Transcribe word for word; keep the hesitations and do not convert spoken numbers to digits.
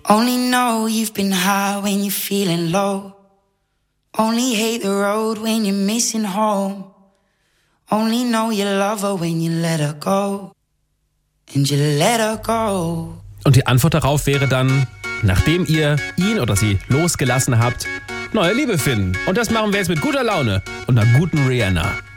Only know you've been high when you're feeling low. Only hate the road when you're missing home. Only know you love her when you let her go. And you let her go. Und die Antwort darauf wäre dann, nachdem ihr ihn oder sie losgelassen habt, neue Liebe finden. Und das machen wir jetzt mit guter Laune und einer guten Rihanna.